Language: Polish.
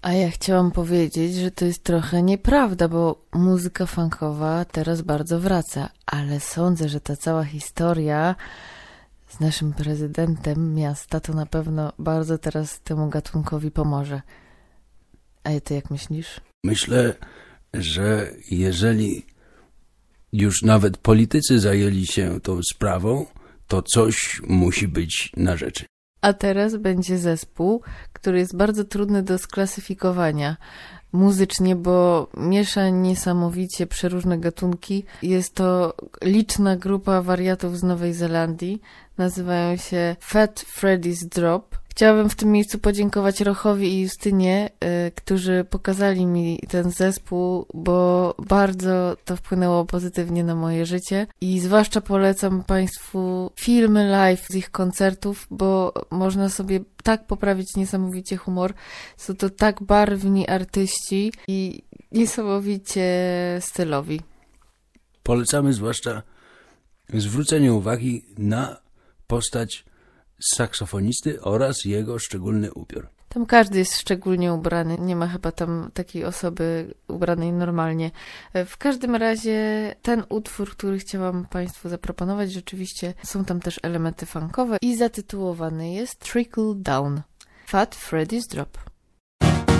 A ja chciałam powiedzieć, że to jest trochę nieprawda, bo muzyka funkowa teraz bardzo wraca, ale sądzę, że ta cała historia z naszym prezydentem miasta to na pewno bardzo teraz temu gatunkowi pomoże. A ty jak myślisz? Myślę, że jeżeli już nawet politycy zajęli się tą sprawą, to coś musi być na rzeczy. A teraz będzie zespół, który jest bardzo trudny do sklasyfikowania muzycznie, bo miesza niesamowicie przeróżne gatunki. Jest to liczna grupa wariatów z Nowej Zelandii. Nazywają się Fat Freddy's Drop. Chciałabym w tym miejscu podziękować Rochowi i Justynie, którzy pokazali mi ten zespół, bo bardzo to wpłynęło pozytywnie na moje życie i zwłaszcza polecam Państwu filmy live z ich koncertów, bo można sobie tak poprawić niesamowicie humor. Są to tak barwni artyści i niesamowicie stylowi. Polecamy zwłaszcza zwrócenie uwagi na postać saksofonisty oraz jego szczególny ubiór. Tam każdy jest szczególnie ubrany, nie ma chyba tam takiej osoby ubranej normalnie. W każdym razie ten utwór, który chciałam Państwu zaproponować, rzeczywiście są tam też elementy funkowe i zatytułowany jest Trickle Down. Fat Freddy's Drop.